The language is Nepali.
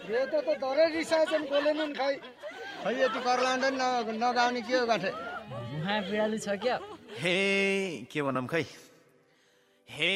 यो त धरै रिसाएछन् बोलेनन् खै यति कर्लान्डन नगाउने के हो गाठे मुहा बिराली छ क्या हे के भनौँ खै हे